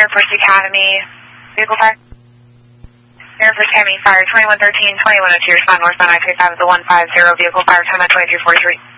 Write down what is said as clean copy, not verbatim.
Air Force Academy, vehicle fire. Air Force Academy, fire 2113, 2102, respond northbound I-35 is a 150, vehicle fire, time at 2343.